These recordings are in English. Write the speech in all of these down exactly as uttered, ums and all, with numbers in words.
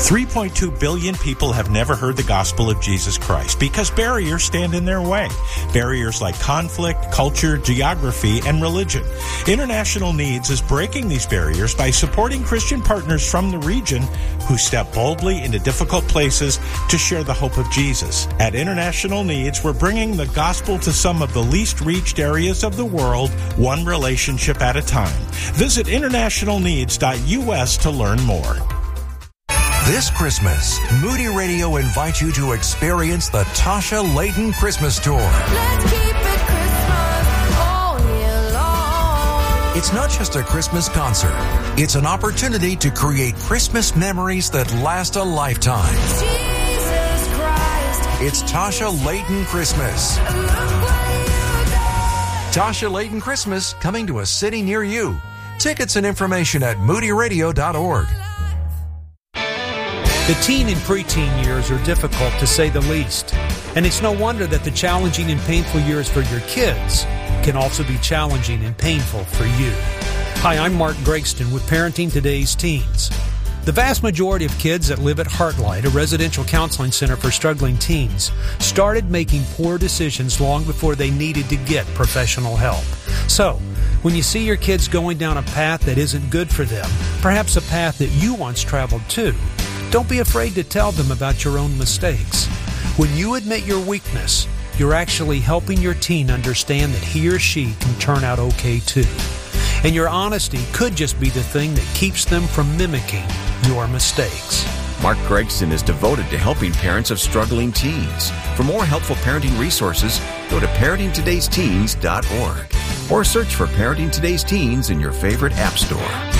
three point two billion people have never heard the gospel of Jesus Christ because barriers stand in their way. Barriers like conflict, culture, geography, and religion. International Needs is breaking these barriers by supporting Christian partners from the region who step boldly into difficult places to share the hope of Jesus. At International Needs, we're bringing the gospel to some of the least reached areas of the world, one relationship at a time. Visit international needs dot U S to learn more. This Christmas, Moody Radio invites you to experience the Tasha Layton Christmas Tour. Let's keep it Christmas all year long. It's not just a Christmas concert. It's an opportunity to create Christmas memories that last a lifetime. Jesus Christ. It's Tasha Layton Christmas. Look what you done. Tasha Layton Christmas coming to a city near you. Tickets and information at moody radio dot org. The teen and preteen years are difficult, to say the least. And it's no wonder that the challenging and painful years for your kids can also be challenging and painful for you. Hi, I'm Mark Gregston with Parenting Today's Teens. The vast majority of kids that live at Heartlight, a residential counseling center for struggling teens, started making poor decisions long before they needed to get professional help. So, when you see your kids going down a path that isn't good for them, perhaps a path that you once traveled too, don't be afraid to tell them about your own mistakes. When you admit your weakness, you're actually helping your teen understand that he or she can turn out okay too. And your honesty could just be the thing that keeps them from mimicking your mistakes. Mark Gregston is devoted to helping parents of struggling teens. For more helpful parenting resources, go to parenting todays teens dot org or search for Parenting Today's Teens in your favorite app store.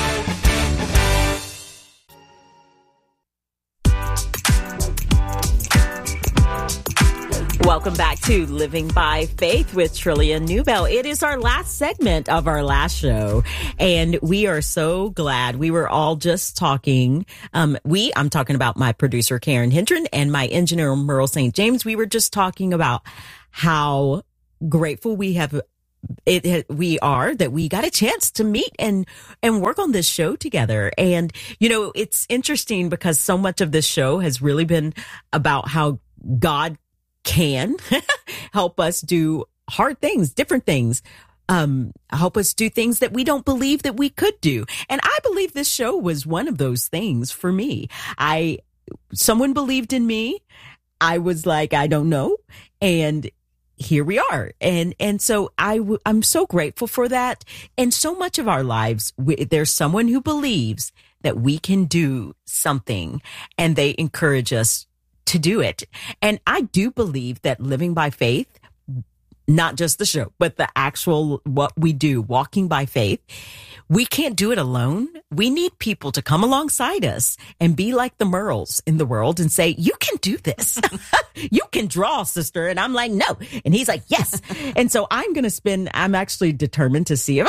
Welcome back to Living by Faith with Trillia Newbell. It is our last segment of our last show, and we are so glad. We were all just talking. Um, we, I'm talking about my producer, Karen Hendren, and my engineer, Merle Saint James. We were just talking about how grateful we have it we are that we got a chance to meet and and work on this show together. And you know, it's interesting because so much of this show has really been about how God can help us do hard things, different things, um, help us do things that we don't believe that we could do. And I believe this show was one of those things for me. I, someone believed in me. I was like, I don't know. And here we are. And, and so I, w- I'm so grateful for that. And so much of our lives, we, there's someone who believes that we can do something, and they encourage us to do it. And I do believe that living by faith, not just the show, but the actual, what we do, walking by faith, we can't do it alone. We need people to come alongside us and be like the Merles in the world and say, you can do this. You can draw, sister. And I'm like, no. And he's like, yes. And so I'm going to spend, I'm actually determined to see if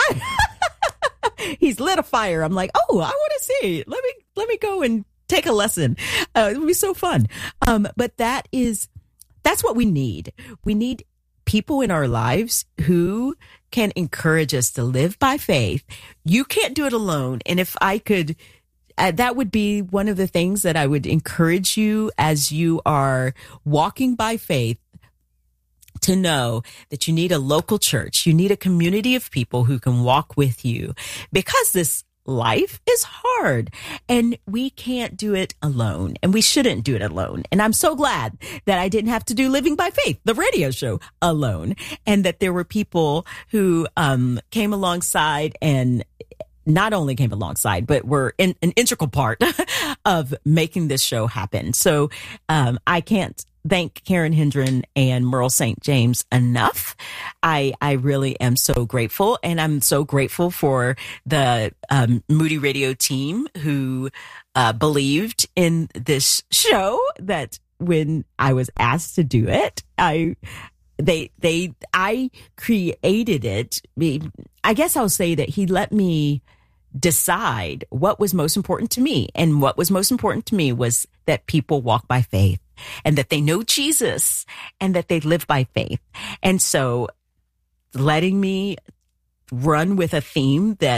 I, he's lit a fire. I'm like, oh, I want to see. Let me, let me go and take a lesson. Uh, it would be so fun. Um, but that is, that's what we need. We need people in our lives who can encourage us to live by faith. You can't do it alone. And if I could, uh, that would be one of the things that I would encourage you as you are walking by faith, to know that you need a local church. You need a community of people who can walk with you, because this life is hard and we can't do it alone, and we shouldn't do it alone. And I'm so glad that I didn't have to do Living by Faith, the radio show, alone, and that there were people who um, came alongside, and not only came alongside, but were in, an integral part of making this show happen. So um, I can't thank Karen Hendren and Merle Saint James enough. I I really am so grateful, and I'm so grateful for the um, Moody Radio team who uh, believed in this show. That when I was asked to do it, I they they I created it. I guess I'll say that he let me decide what was most important to me, and what was most important to me was that people walk by faith, and that they know Jesus, and that they live by faith. And so letting me run with a theme that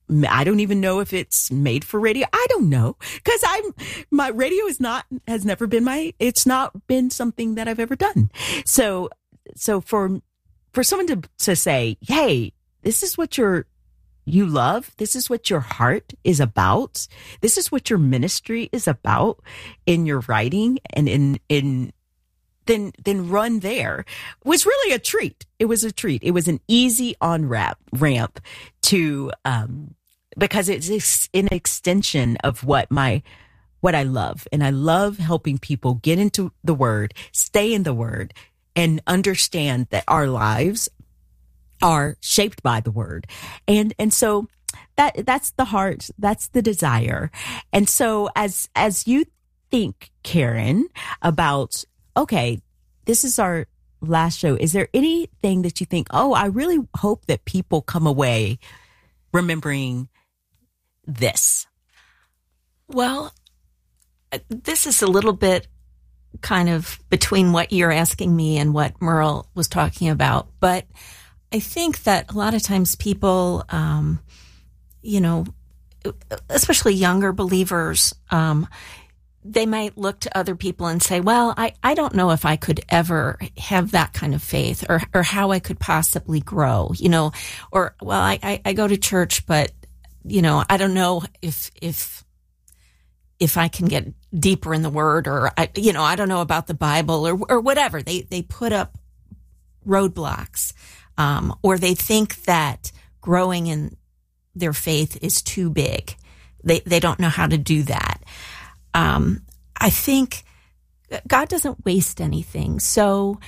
I don't even know if it's made for radio. I don't know, because I'm my radio is not has never been my. It's not been something that I've ever done. So so for for someone to to say, hey, this is what you're you love. This is what your heart is about. This is what your ministry is about in your writing and in in. Then, then run there was really a treat. It was a treat. It was an easy on ramp ramp to, um, because it's an extension of what my, what I love. And I love helping people get into the Word, stay in the Word, and understand that our lives are shaped by the Word. And, and so that, that's the heart, that's the desire. And so as, as you think, Karen, about, okay, this is our last show. Is there anything that you think, oh, I really hope that people come away remembering this? Well, this is a little bit kind of between what you're asking me and what Merle was talking about. But I think that a lot of times people, um, you know, especially younger believers, um, they might look to other people and say, well, I, I don't know if I could ever have that kind of faith, or, or how I could possibly grow, you know, or, well, I, I, I go to church, but, you know, I don't know if, if, if I can get deeper in the Word, or, I, you know, I don't know about the Bible, or, or whatever. They, they put up roadblocks, um, or they think that growing in their faith is too big. They, they don't know how to do that. Um, I think God doesn't waste anything. So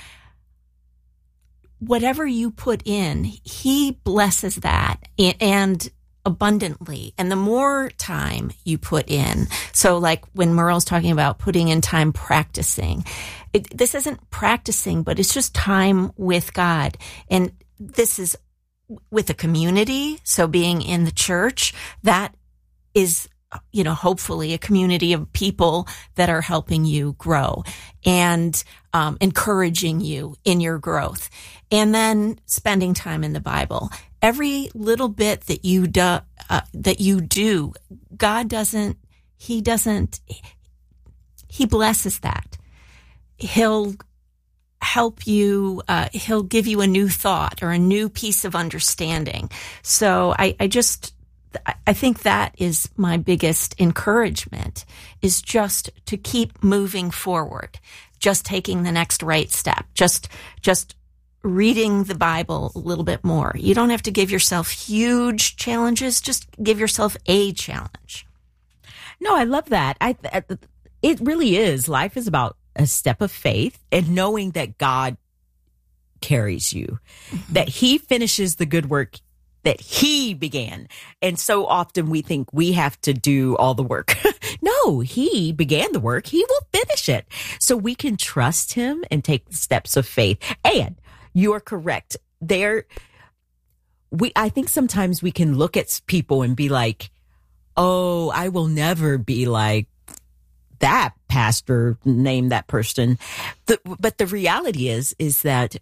whatever you put in, He blesses that and abundantly. And the more time you put in, so like when Merle's talking about putting in time practicing, it, this isn't practicing, but it's just time with God. And this is with a community. So being in the church, that is, you know, hopefully a community of people that are helping you grow and um, encouraging you in your growth. And then spending time in the Bible. Every little bit that you do, uh, that you do, God doesn't, He doesn't, He blesses that. He'll help you, uh, He'll give you a new thought or a new piece of understanding. So I, I just, I think that is my biggest encouragement, is just to keep moving forward, just taking the next right step, just, just reading the Bible a little bit more. You don't have to give yourself huge challenges, just give yourself a challenge. No, I love that. I, it really is. Life is about a step of faith and knowing that God carries you, mm-hmm. that He finishes the good work that He began. And so often we think we have to do all the work. No, He began the work. He will finish it. So we can trust Him and take the steps of faith. And you are correct. There, we, I think sometimes we can look at people and be like, oh, I will never be like that pastor, name that person. The, but the reality is, is that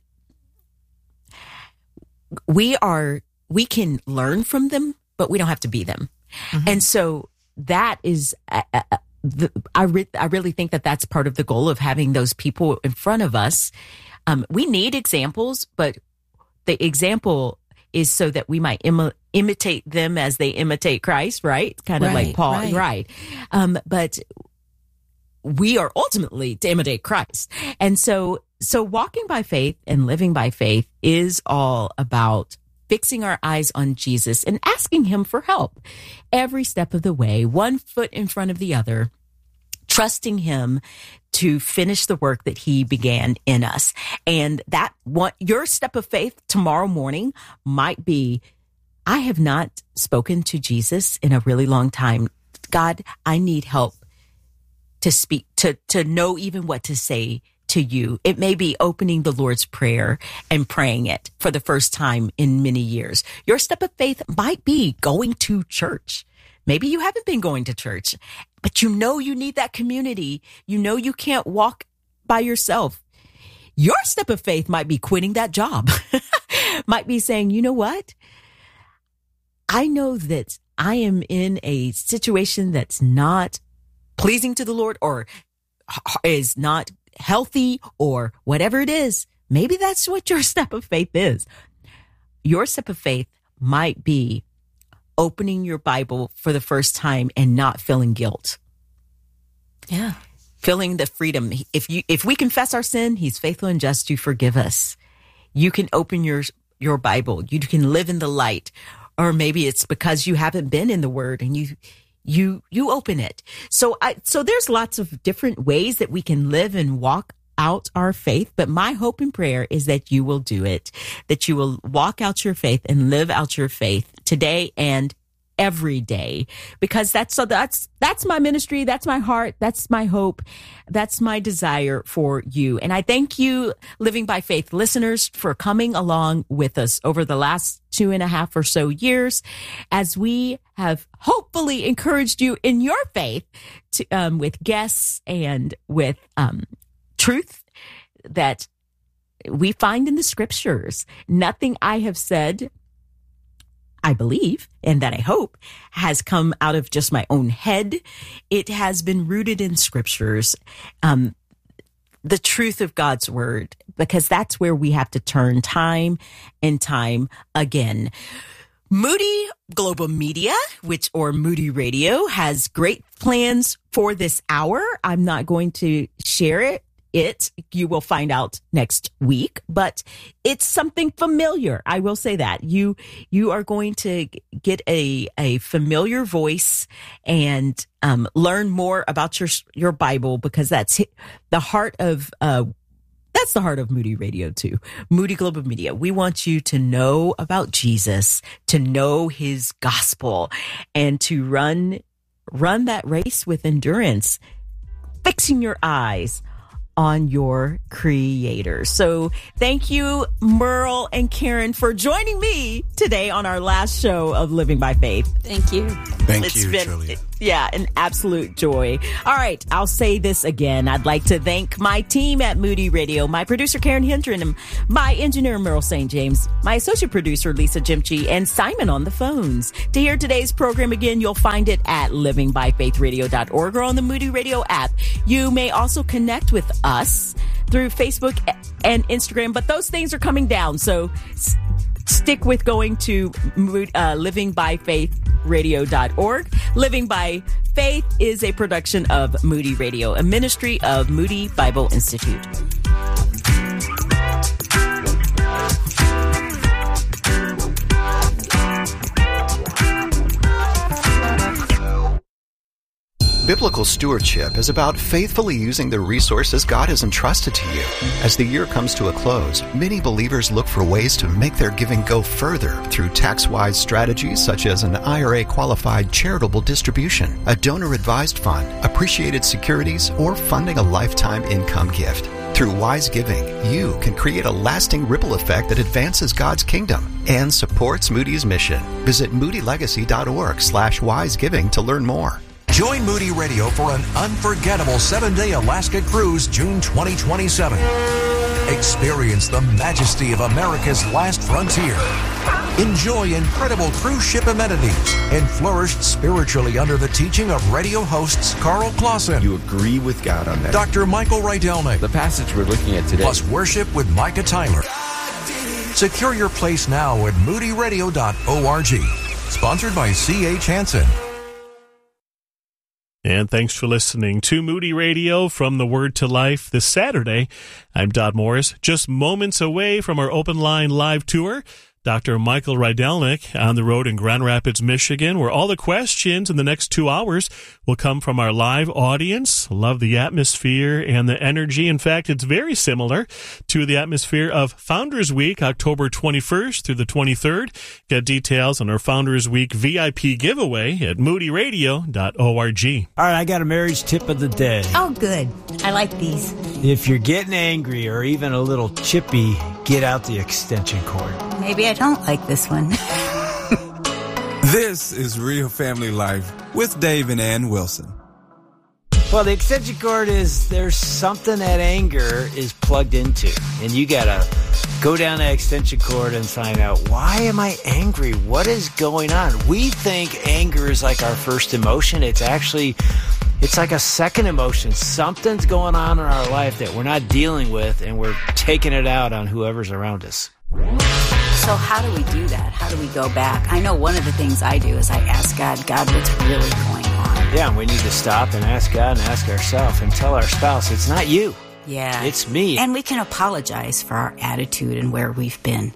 we are, we can learn from them, but we don't have to be them. Mm-hmm. And so that is, uh, uh, the, I, re- I really think that that's part of the goal of having those people in front of us. Um, we need examples, but the example is so that we might Im- imitate them as they imitate Christ, right? Kind of right, like Paul, right? right. Um, but we are ultimately to imitate Christ. And so, so walking by faith and living by faith is all about fixing our eyes on Jesus and asking Him for help every step of the way, one foot in front of the other, trusting Him to finish the work that He began in us. And that one, your step of faith tomorrow morning might be, I have not spoken to Jesus in a really long time. God, I need help to speak, to, to know even what to say to you. It may be opening the Lord's Prayer and praying it for the first time in many years. Your step of faith might be going to church. Maybe you haven't been going to church, but you know you need that community. You know you can't walk by yourself. Your step of faith might be quitting that job. Might be saying, you know what? I know that I am in a situation that's not pleasing to the Lord or is not healthy or whatever it is. Maybe that's what your step of faith is. Your step of faith might be opening your Bible for the first time and not feeling guilt. Yeah. Feeling the freedom. If you, if we confess our sin, he's faithful and just to forgive us. You can open your, your Bible. You can live in the light. Or maybe it's because you haven't been in the Word and you, you, you open it. So I, so there's lots of different ways that we can live and walk out our faith. But my hope and prayer is that you will do it, that you will walk out your faith and live out your faith today and every day, because that's, so that's, that's my ministry. That's my heart. That's my hope. That's my desire for you. And I thank you, Living by Faith listeners, for coming along with us over the last two and a half or so years as we have hopefully encouraged you in your faith to, um, with guests and with, um, truth that we find in the scriptures. Nothing I have said, I believe, and that I hope, has come out of just my own head. It has been rooted in scriptures, um, the truth of God's word, because that's where we have to turn time and time again. Moody Global Media, which or Moody Radio, has great plans for this hour. I'm not going to share it. It, you will find out next week, but it's something familiar. I will say that you, you are going to get a, a familiar voice and, um, learn more about your, your Bible, because that's the heart of, uh, that's the heart of Moody Radio too. Moody Global Media. We want you to know about Jesus, to know his gospel, and to run, run that race with endurance, fixing your eyes on your Creator. So thank you, Merle and Karen, for joining me today on our last show of Living by Faith. Thank you. Thank It's you, been, Julia. Yeah, an absolute joy. All right, I'll say this again. I'd like to thank my team at Moody Radio, my producer, Karen Hendren, and my engineer, Merle Saint James, my associate producer, Lisa Jimchi, and Simon on the phones. To hear today's program again, you'll find it at living by faith radio dot org or on the Moody Radio app. You may also connect with us through Facebook and Instagram, but those things are coming down, so s- stick with going to uh, living by faith radio dot org. Living by Faith is a production of Moody Radio, a ministry of Moody Bible Institute. Biblical stewardship is about faithfully using the resources God has entrusted to you. As the year comes to a close, many believers look for ways to make their giving go further through tax-wise strategies such as an I R A-qualified charitable distribution, a donor-advised fund, appreciated securities, or funding a lifetime income gift. Through wise giving, you can create a lasting ripple effect that advances God's kingdom and supports Moody's mission. Visit moody legacy dot org slash wise giving to learn more. Join Moody Radio for an unforgettable seven-day Alaska cruise June twenty twenty-seven. Experience the majesty of America's last frontier. Enjoy incredible cruise ship amenities and flourish spiritually under the teaching of radio hosts Carl Clausen. You agree with God on that. Doctor Michael Rydelnik. The passage we're looking at today. Plus worship with Micah Tyler. Secure your place now at moody radio dot org. Sponsored by C H Hansen. And thanks for listening to Moody Radio from the Word to Life this Saturday. I'm Dodd Morris, just moments away from our Open Line live tour. Doctor Michael Rydelnik on the road in Grand Rapids, Michigan, where all the questions in the next two hours will come from our live audience. Love the atmosphere and the energy. In fact, it's very similar to the atmosphere of Founders Week, October twenty-first through the twenty-third. Get details on our Founders Week V I P giveaway at moody radio dot org. All right, I got a marriage tip of the day. Oh, good. I like these. If you're getting angry or even a little chippy, get out the extension cord. Maybe I don't like this one. This is Real Family Life with Dave and Ann Wilson. Well, the extension cord is, there's something that anger is plugged into. And you got to go down that extension cord and find out, why am I angry? What is going on? We think anger is like our first emotion. It's actually, it's like a second emotion. Something's going on in our life that we're not dealing with, and we're taking it out on whoever's around us. So how do we do that? How do we go back? I know one of the things I do is I ask God, God, what's really going on? Yeah, and we need to stop and ask God and ask ourselves and tell our spouse, it's not you. Yeah. It's me. And we can apologize for our attitude and where we've been.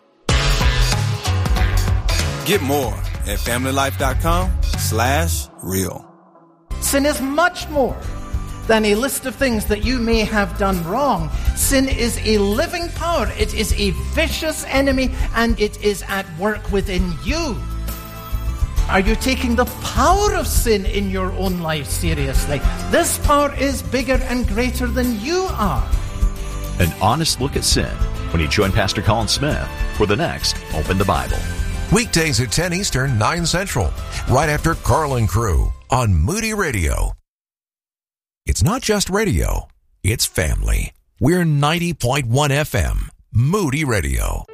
Get more at familylife.com slash real. Sin is much more than a list of things that you may have done wrong. Sin is a living power. It is a vicious enemy, and it is at work within you. Are you taking the power of sin in your own life seriously? This power is bigger and greater than you are. An honest look at sin when you join Pastor Colin Smith for the next Open the Bible. Weekdays at ten Eastern, nine Central, right after Carlin Crew on Moody Radio. It's not just radio, it's family. We're ninety point one F M, Moody Radio.